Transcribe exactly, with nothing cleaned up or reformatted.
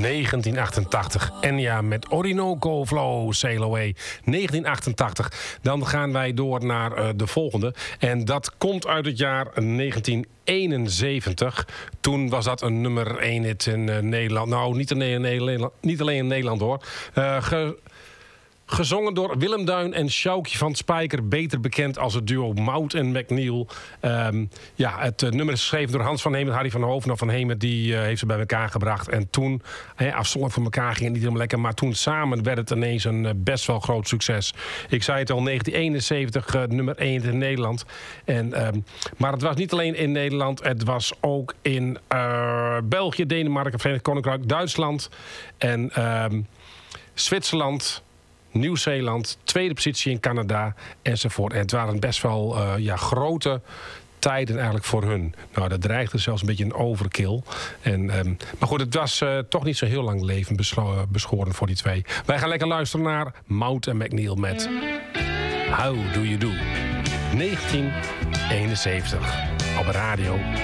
negentien achtentachtig. En ja, met Orinoco Flow, Sail Away. negentien achtentachtig. Dan gaan wij door naar uh, de volgende. En dat komt uit het jaar negentien eenenzeventig. Toen was dat een nummer één hit in uh, Nederland. Nou, niet, in Nederland, niet alleen in Nederland hoor. Uh, ge, Gezongen door Willem Duin en Sjoukje van Spijker. Beter bekend als het duo Mout en McNeil. Um, ja, het uh, nummer is geschreven door Hans van Hemen. Harry van Hoven of van Hemen, die uh, heeft ze bij elkaar gebracht. En toen, eh, afzonderlijk van elkaar ging het niet helemaal lekker. Maar toen samen werd het ineens een uh, best wel groot succes. Ik zei het al, negentien eenenzeventig, uh, nummer één in Nederland. En, um, maar het was niet alleen in Nederland. Het was ook in uh, België, Denemarken, Verenigd Koninkrijk, Duitsland en um, Zwitserland, Nieuw-Zeeland, tweede positie in Canada enzovoort. En het waren best wel uh, ja, grote tijden eigenlijk voor hun. Nou, dat dreigde zelfs een beetje een overkill. En, um, maar goed, het was uh, toch niet zo heel lang leven beslo- beschoren voor die twee. Wij gaan lekker luisteren naar Mout en McNeil met How Do You Do? negentien eenenzeventig op radio